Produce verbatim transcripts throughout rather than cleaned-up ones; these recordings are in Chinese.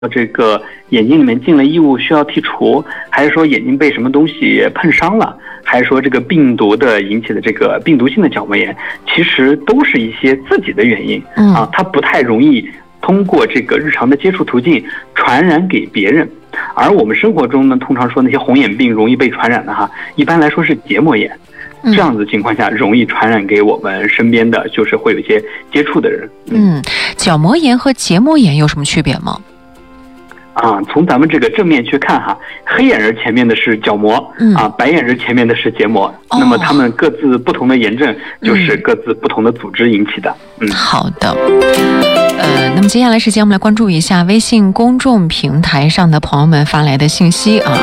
这个眼睛里面进了异物需要剔除，还是说眼睛被什么东西碰伤了，还是说这个病毒的引起的这个病毒性的角膜炎，其实都是一些自己的原因啊，它不太容易通过这个日常的接触途径传染给别人。而我们生活中呢，通常说那些红眼病容易被传染的哈，一般来说是结膜炎。这样子情况下容易传染给我们身边的就是会有一些接触的人。 嗯，角膜炎和结膜炎有什么区别吗？ 啊，从咱们这个正面去看哈，黑眼仁前面的是角膜，嗯、啊，白眼仁前面的是结膜。哦、那么它们各自不同的炎症，就是各自不同的组织引起的。嗯， 嗯好的。呃，那么接下来时间我们来关注一下微信公众平台上的朋友们发来的信息啊。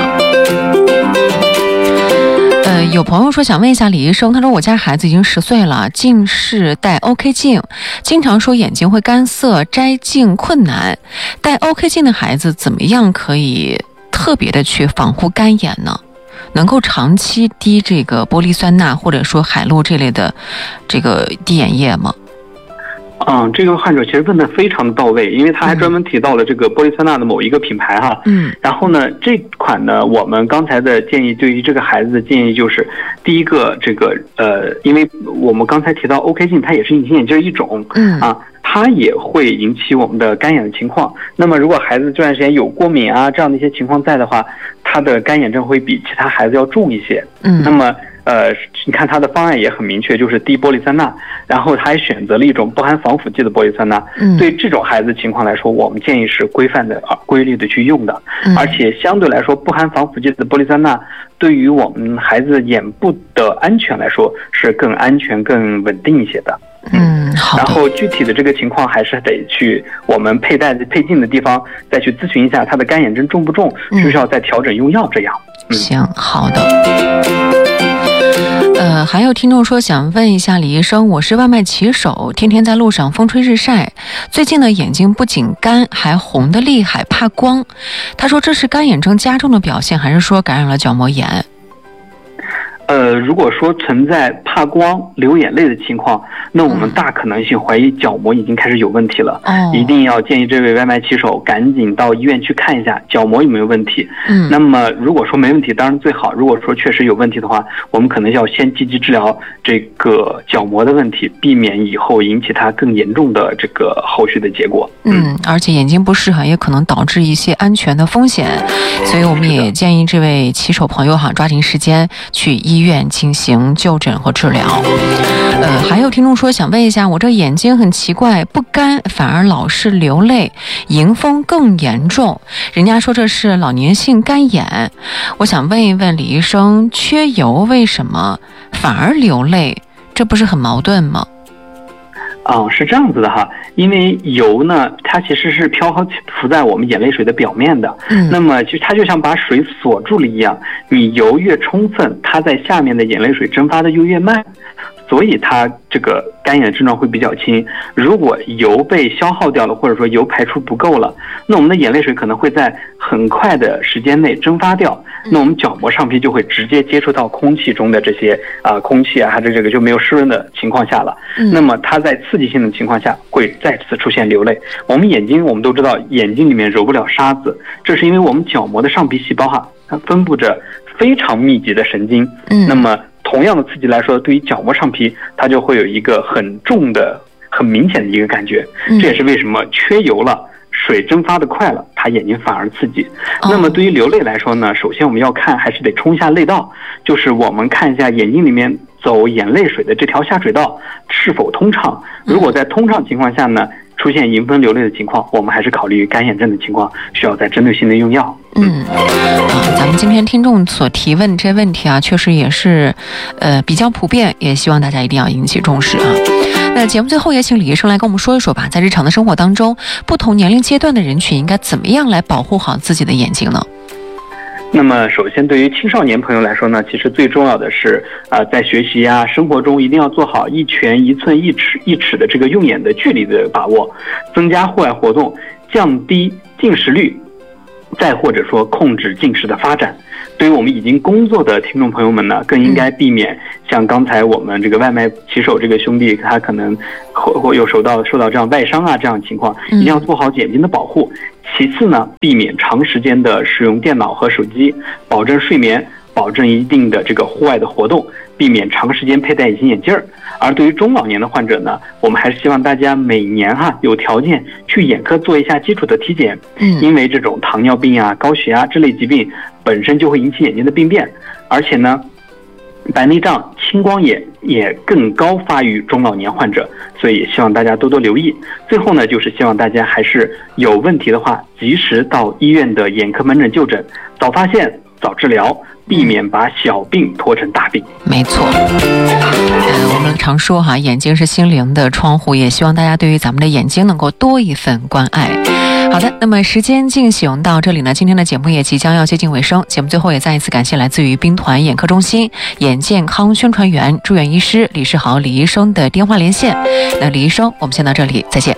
呃，有朋友说想问一下李医生，他说我家孩子已经十岁了，近视戴 OK 镜，经常说眼睛会干涩，摘镜困难。戴 OK 镜的孩子怎么样可以特别的去防护干眼呢？能够长期滴这个玻璃酸钠或者说海洛这类的这个滴眼液吗？ 嗯，这个患者其实问的非常的到位，因为他还专门提到了这个玻璃酸钠的某一个品牌哈。嗯。然后呢，这款呢，我们刚才的建议对于这个孩子的建议就是，第一个这个呃，因为我们刚才提到 OK 镜，它也是隐形眼镜一种，嗯啊，它也会引起我们的干眼的情况。那么如果孩子这段时间有过敏啊这样的一些情况在的话，他的干眼症会比其他孩子要重一些。嗯。那么。呃，你看它的方案也很明确，就是滴玻璃酸钠，然后他还选择了一种不含防腐剂的玻璃酸钠。嗯，对这种孩子情况来说，我们建议是规范的、规律的去用的。嗯，而且相对来说，不含防腐剂的玻璃酸钠对于我们孩子眼部的安全来说是更安全、更稳定一些的。 嗯，好。 然后具体的这个情况还是得去我们佩戴的配镜的地方再去咨询一下他的干眼症重不重，需不需要再调整用药这样。 嗯，行，好的。呃，还有听众说想问一下李医生，我是外卖骑手，天天在路上风吹日晒，最近的眼睛不仅干，还红得厉害，怕光。他说这是干眼症加重的表现，还是说感染了角膜炎？ 呃，如果说存在怕光、流眼泪的情况，那我们大可能性怀疑角膜已经开始有问题了。哦，一定要建议这位外卖骑手赶紧到医院去看一下角膜有没有问题。嗯，那么如果说没问题，当然最好；如果说确实有问题的话，我们可能要先积极治疗这个角膜的问题，避免以后引起它更严重的这个后续的结果。 嗯，而且眼睛不适哈，也可能导致一些安全的风险，所以我们也建议这位骑手朋友哈，抓紧时间去医院进行就诊和治疗。呃，还有听众说想问一下，我这眼睛很奇怪，不干反而老是流泪，迎风更严重，人家说这是老年性干眼，我想问一问李医生，缺油为什么反而流泪，这不是很矛盾吗？ 啊、嗯，是这样子的哈，因为油呢，它其实是漂浮在我们眼泪水的表面的。嗯，那么其实它就像把水锁住了一样，你油越充分，它在下面的眼泪水蒸发的就越慢，所以它这个干眼的症状会比较轻。如果油被消耗掉了，或者说油排出不够了，那我们的眼泪水可能会在很快的时间内蒸发掉，那我们角膜上皮就会直接接触到空气中的这些啊、呃、空气啊，还是这个就没有湿润的情况下了。嗯，那么它在刺激性的情况下会再次出现流泪。我们眼睛我们都知道，眼睛里面揉不了沙子，这是因为我们角膜的上皮细胞哈，它分布着非常密集的神经。嗯，那么同样的刺激来说，对于角膜上皮，它就会有一个很重的、很明显的一个感觉。这也是为什么缺油了，水蒸发的快了，它眼睛反而刺激。哦、那么对于流泪来说呢，首先我们要看还是得冲一下泪道，就是我们看一下眼睛里面走眼泪水的这条下水道是否通畅。如果在通畅情况下呢，出现迎风流泪的情况，我们还是考虑干眼症的情况，需要再针对性的用药。 嗯，啊，咱们今天听众所提问这问题啊，确实也是，呃，比较普遍，也希望大家一定要引起重视啊。那节目最后也请李医生来跟我们说一说吧，在日常的生活当中，不同年龄阶段的人群应该怎么样来保护好自己的眼睛呢？ 那么首先对于青少年朋友来说呢，其实最重要的是啊、呃，在学习啊生活中一定要做好一拳一寸一尺一尺的这个用眼的距离的把握，增加户外活动，降低近视率，再或者说控制近视的发展。对于我们已经工作的听众朋友们呢，更应该避免像刚才我们这个外卖骑手这个兄弟，他可能会会有受到受到这样外伤啊这样的情况，一定要做好眼睛的保护， 其次呢，避免长时间的使用电脑和手机，保证睡眠，保证一定的这个户外的活动，避免长时间佩戴隐形眼镜儿。而对于中老年的患者呢，我们还是希望大家每年哈有条件去眼科做一下基础的体检， 嗯， 因为这种糖尿病啊、高血压这类疾病本身就会引起眼睛的病变，而且呢，白内障、青光眼也更高发于中老年患者，所以希望大家多多留意。最后呢，就是希望大家还是有问题的话，及时到医院的眼科门诊就诊，早发现、早治疗，避免把小病拖成大病。 没错，呃，我们常说哈，眼睛是心灵的窗户，也希望大家对于咱们的眼睛能够多一份关爱。好的，那么时间进行到这里呢，今天的节目也即将要接近尾声。节目最后也再一次感谢来自于兵团眼科中心眼健康宣传员、住院医师李世豪李医生的电话连线。那李医生，我们先到这里，再见。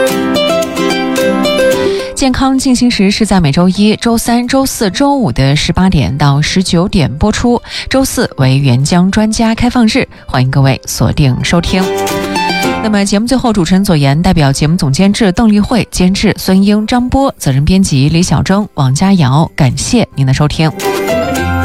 健康进行时是在每周一、周三、周四周五的十八点到十九点播出，周四为援疆专家开放日，欢迎各位锁定收听。那么节目最后，主持人左岩代表节目总监制邓丽慧、监制孙英、张波，责任编辑李小征、王佳瑶，感谢您的收听。